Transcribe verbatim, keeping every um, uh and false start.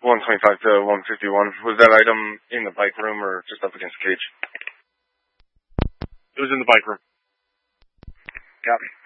one twenty-five to one fifty-one. Was that item in the bike room or just up against the cage? It was in the bike room. Copy.